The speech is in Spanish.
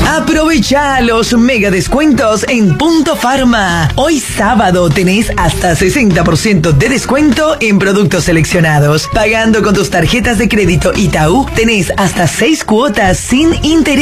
Aprovecha los mega descuentos en Punto Pharma. Hoy sábado tenés hasta 60% de descuento en productos seleccionados. Pagando con tus tarjetas de crédito Itaú, tenés hasta 6 cuotas sin interés.